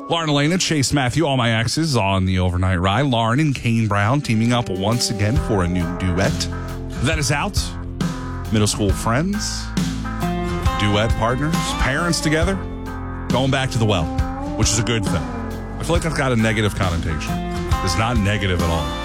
Lauren Elena, Chase Matthew, all my exes on the overnight ride. Lauren and Kane Brown teaming up once again for a new duet. That is out. Middle school friends, duet partners, parents together, going back to the well, which is a good thing. I feel like that's got a negative connotation. It's not negative at all.